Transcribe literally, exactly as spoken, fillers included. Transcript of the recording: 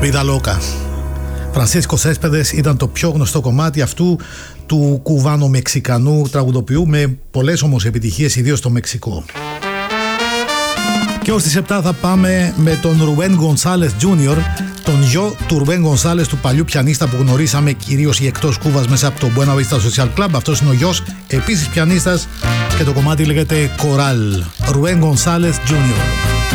Vida Loca. Φρανσίσκο Céspedes ήταν το πιο γνωστό κομμάτι αυτού του κουβάνο-μεξικανού τραγουδοποιού με πολλές όμως επιτυχίες, ιδίως στο Μεξικό. Και ως τις επτά θα πάμε με τον Ρουέν Γκονσάλες Τζούνιορ, τον γιο του Ρουέν Γκονσάλες, του παλιού πιανίστα που γνωρίσαμε κυρίως ή εκτός Κούβας μέσα από το Buena Vista Social Club. Αυτός είναι ο γιος, επίσης πιανίστας, και το κομμάτι λέγεται Coral. Ρουέν Γκονσάλες Τζούνιορ.